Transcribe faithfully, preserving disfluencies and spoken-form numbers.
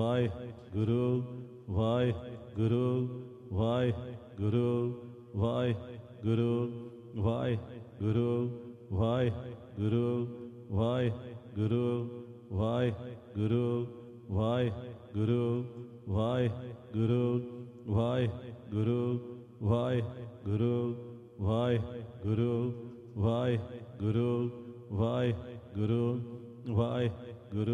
Waheguru Waheguru Waheguru Waheguru Waheguru Waheguru Waheguru Waheguru Waheguru Waheguru Waheguru Waheguru Waheguru Waheguru Waheguru Waheguru